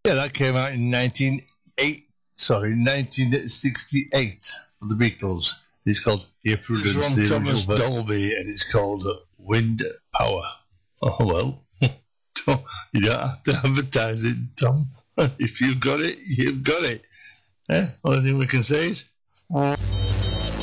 Yeah, that came out in 1968 for the Beatles. It's called Dear Prudence, It's from the Thomas original Dolby, and it's called Wind Power. Oh, well, you don't have to advertise it, Tom. If you've got it, you've got it. Only thing we can say is...